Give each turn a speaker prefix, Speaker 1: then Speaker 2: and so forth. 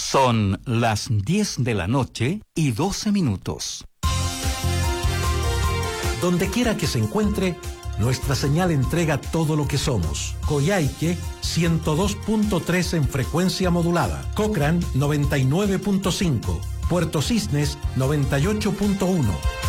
Speaker 1: Son las 10 de la noche y 12 minutos.
Speaker 2: Donde quiera que se encuentre, nuestra señal entrega todo lo que somos. Coyhaique 102.3 en frecuencia modulada. Cochrane 99.5. Puerto Cisnes 98.1.